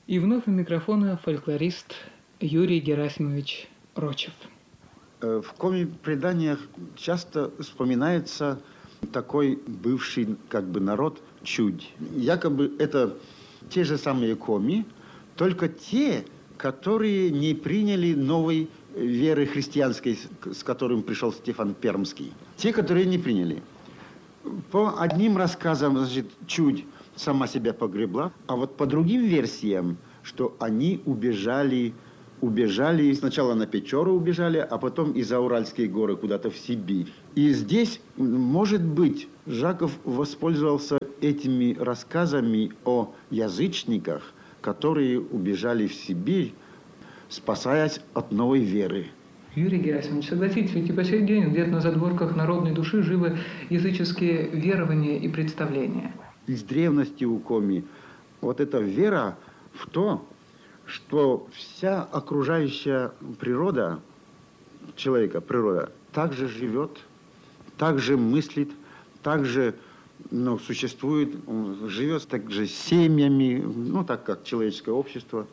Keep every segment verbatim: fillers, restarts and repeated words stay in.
И вновь у микрофона фольклорист Юрий Герасимович Рочев. В коми-преданиях часто вспоминается такой бывший как бы народ Чудь. Якобы это те же самые коми, только те, которые не приняли новой веры христианской, с которым пришел Стефан Пермский. Те, которые не приняли. По одним рассказам, значит, Чудь сама себя погребла, а вот по другим версиям, что они убежали, убежали, сначала на Печору убежали, а потом и за Уральские горы куда-то в Сибирь. И здесь, может быть, Жаков воспользовался этими рассказами о язычниках, которые убежали в Сибирь, спасаясь от новой веры. Юрий Герасимович, согласитесь, ведь и по сей день где-то на задворках народной души живы языческие верования и представления. Из древности у коми вот эта вера в то, что вся окружающая природа человека, природа, также живет, также мыслит, также ну, существует, живет также семьями, ну так как человеческое общество,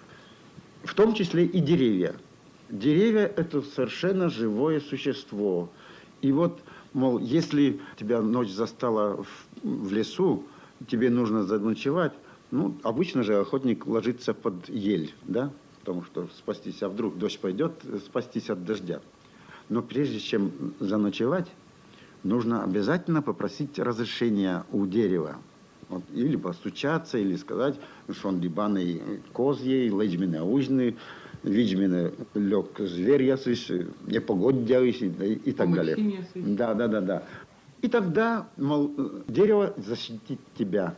в том числе и деревья. Деревья – это совершенно живое существо. И вот, мол, если тебя ночь застала в, в лесу, тебе нужно заночевать, ну, обычно же охотник ложится под ель, да, потому что спастись, а вдруг дождь пойдет, спастись от дождя. Но прежде чем заночевать, нужно обязательно попросить разрешения у дерева. Вот, или постучаться, или сказать, что он дибаный козьей, лежмене ужны, виджмене лег зверь ясыш, не погодя и, и так далее. Да, да, да, да. И тогда, мол, дерево защитит тебя.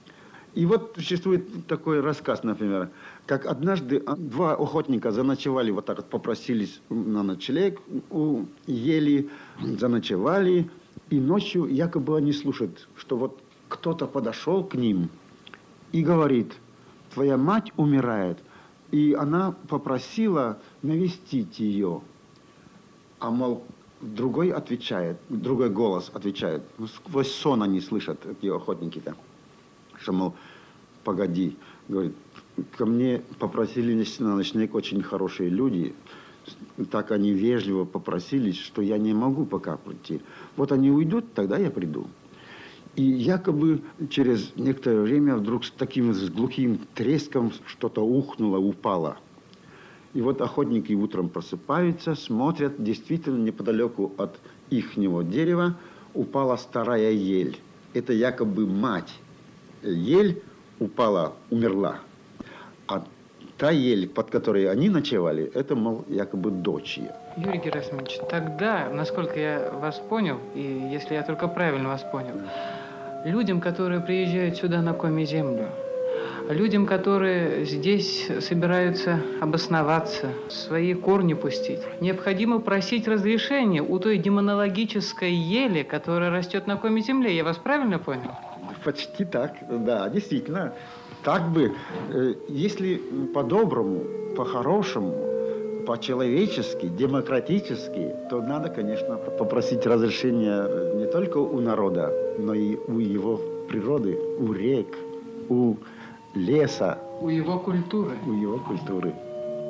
И вот существует такой рассказ, например, как однажды два охотника заночевали, вот так вот попросились на ночлег у ели, заночевали, и ночью якобы они слушают, что вот кто-то подошел к ним и говорит: твоя мать умирает, и она попросила навестить ее. А, мол, другой отвечает, другой голос отвечает, сквозь сон они слышат, эти охотники-то, что, мол, погоди, говорит, ко мне попросили на ночлег очень хорошие люди, так они вежливо попросились, что я не могу пока прийти. Вот они уйдут, тогда я приду. И якобы через некоторое время вдруг с таким с глухим треском что-то ухнуло, упало. И вот охотники утром просыпаются, смотрят, действительно неподалеку от ихнего дерева упала старая ель. Это якобы мать. Ель упала, умерла. А та ель, под которой они ночевали, это, мол, якобы дочь ее. Юрий Герасимович, тогда, насколько я вас понял, и если я только правильно вас понял, людям, которые приезжают сюда на коми-землю, людям, которые здесь собираются обосноваться, свои корни пустить, необходимо просить разрешения у той демонологической ели, которая растет на коми-земле. Я вас правильно понял? Почти так, да, действительно. Так бы, если по-доброму, по-хорошему, по-человечески, демократически, то надо, конечно, попросить разрешения не только у народа, но и у его природы, у рек, у леса. У его культуры. У его культуры.